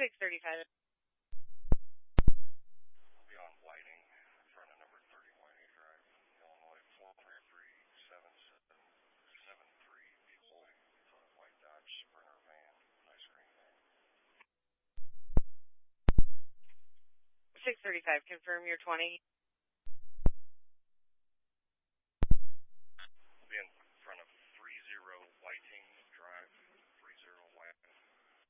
635. I'll be on Whiting, in front of number 30 Whiting Drive, Illinois, 433-7773, Beloit. It's a white Dodge Sprinter van, nice green van. 635, confirm your 20.